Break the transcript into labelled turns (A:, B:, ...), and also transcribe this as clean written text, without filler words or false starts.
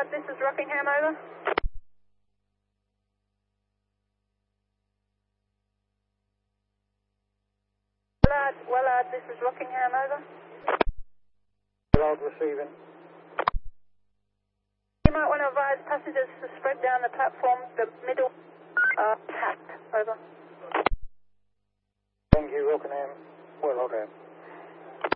A: Wellard, this is Rockingham, over. Wellard, this is Rockingham, over.
B: Wellard receiving.
A: You might want to advise passengers to spread down the platform, the middle.